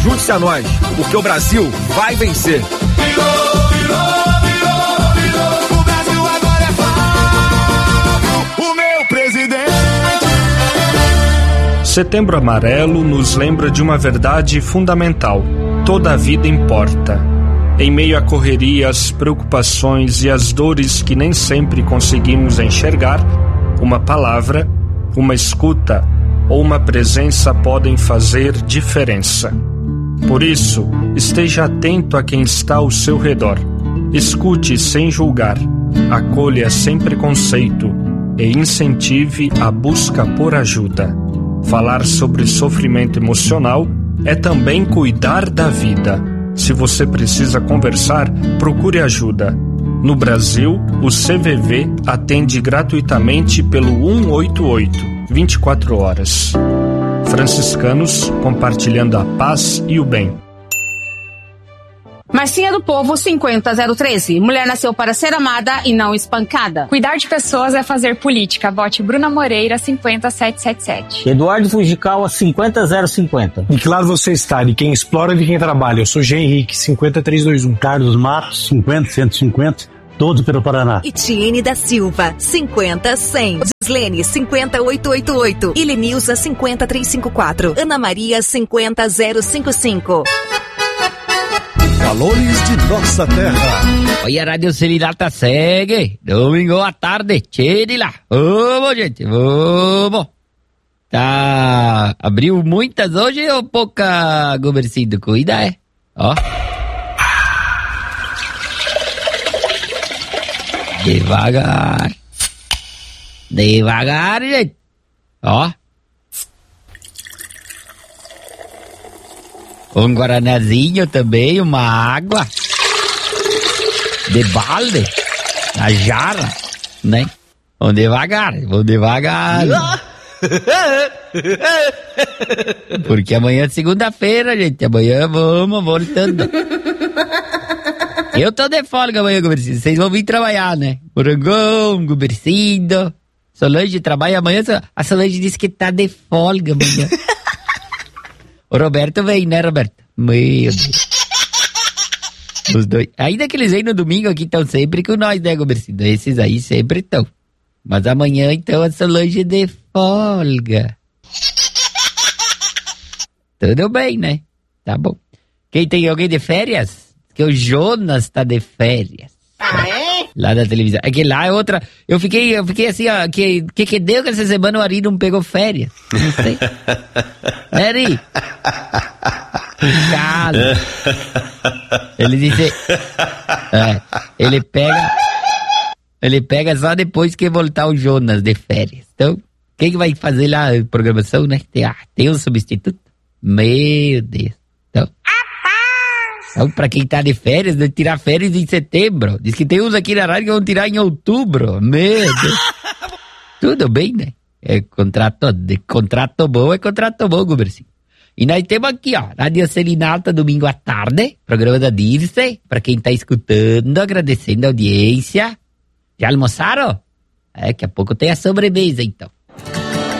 Junte-se a nós, porque o Brasil vai vencer. O Brasil agora é Flávio, o meu presidente. Setembro Amarelo nos lembra de uma verdade fundamental: toda a vida importa. Em meio à correria, às preocupações e às dores que nem sempre conseguimos enxergar, uma palavra, uma escuta ou uma presença podem fazer diferença. Por isso, esteja atento a quem está ao seu redor. Escute sem julgar, acolha sem preconceito e incentive a busca por ajuda. Falar sobre sofrimento emocional é também cuidar da vida. Se você precisa conversar, procure ajuda. No Brasil, o CVV atende gratuitamente pelo 188, 24 horas. Franciscanos, compartilhando a paz e o bem. Marcinha do Povo 50013. Mulher nasceu para ser amada e não espancada. Cuidar de pessoas é fazer política. Vote Bruna Moreira 50777. Eduardo Fujicawa 50050. De que lado você está? De quem explora ou de quem trabalha? Eu sou Jean Henrique 50321. Carlos Matos 50150. Todos pelo Paraná. Etienne da Silva 50100. Gislene 50888. Ilenilza 50354. Ana Maria 50055. Valores de nossa terra. Olha, a Rádio Serenata segue. Domingo à tarde, cheio de lá. Vamos, gente, vamos. Tá. Abriu muitas hoje ou pouca, Gomercindo? Cuida, é? Ó. Devagar. Devagar, gente. Ó. Um guaranazinho também, uma água. De balde. Na jarra, né? Vamos devagar, vamos devagar. Porque amanhã é segunda-feira, gente. Amanhã vamos voltando. Eu tô de folga amanhã, Gomercindo. Vocês vão vir trabalhar, né? Morangão, Gomercindo. Solange trabalha amanhã. A Solange disse que tá de folga amanhã. O Roberto vem, né, Roberto? Meu Deus. Os dois. Ainda que eles vêm no domingo aqui, estão sempre com nós, né, Gomercindo? Esses aí sempre estão. Mas amanhã, então, a Solange de folga. Tudo bem, né? Tá bom. Quem tem alguém de férias? Que o Jonas tá de férias. Ah, é? Lá da televisão. É que lá é outra. Eu fiquei assim, ó. Que deu que essa semana o Ari não pegou férias? Não sei. Ari! Cala. Ele disse. Ele pega só depois que voltar o Jonas de férias. Então, quem que vai fazer lá a programação, né? Tem um substituto? Meu Deus. Então, pra quem tá de férias, de tirar férias em setembro. Diz que tem uns aqui na rádio que vão tirar em outubro. Meu Deus. Tudo bem, né? É contrato bom, Gubercinho. E nós temos aqui, ó, Rádio Serenata, domingo à tarde, programa da Dirce, pra quem tá escutando, agradecendo a audiência. Já almoçaram? Daqui a pouco tem a sobremesa, então.